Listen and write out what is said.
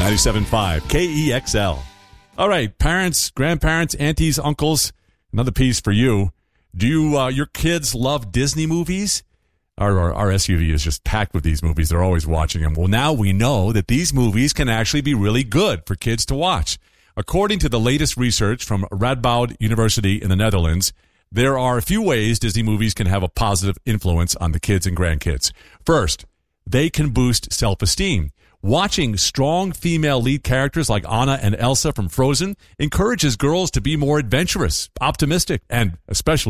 97.5 KEXL. All right, parents, grandparents, aunties, uncles, another piece for you. Do you, your kids love Disney movies? Our SUV is just packed with these movies. They're always watching them. Well, now we know that these movies can actually be really good for kids to watch. According to the latest research from Radboud University in the Netherlands, there are a few ways Disney movies can have a positive influence on the kids and grandkids. First, they can boost self-esteem. Watching strong female lead characters like Anna and Elsa from Frozen encourages girls to be more adventurous, optimistic, and especially